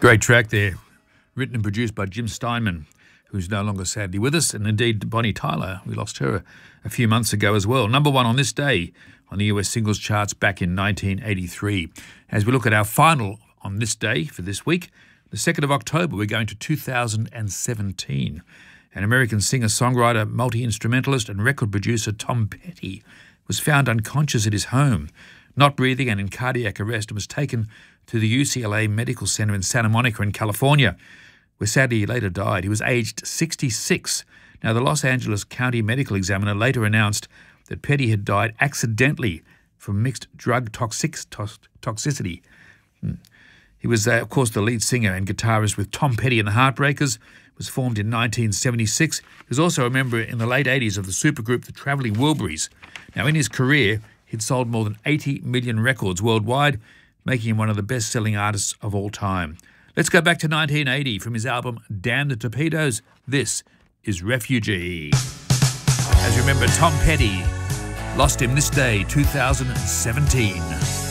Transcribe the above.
Great track there, written and produced by Jim Steinman, who's no longer sadly with us, and indeed Bonnie Tyler. We lost her a few months ago as well. Number one on this day on the US singles charts back in 1983. As we look at our final on this day for this week, the 2nd of October, we're going to 2017. An American singer-songwriter, multi-instrumentalist and record producer Tom Petty was found unconscious at his home, not breathing and in cardiac arrest, and was taken to the UCLA Medical Center in Santa Monica in California, where sadly he later died. He was aged 66. Now, the Los Angeles County Medical Examiner later announced that Petty had died accidentally from mixed drug toxicity. He was, of course, the lead singer and guitarist with Tom Petty and the Heartbreakers. It was formed in 1976. He was also a member in the late 80s of the supergroup The Traveling Wilburys. Now, in his career, he'd sold more than 80 million records worldwide, making him one of the best-selling artists of all time. Let's go back to 1980 from his album Damn the Torpedoes. This is Refugee. As you remember, Tom Petty lost him this day, 2017.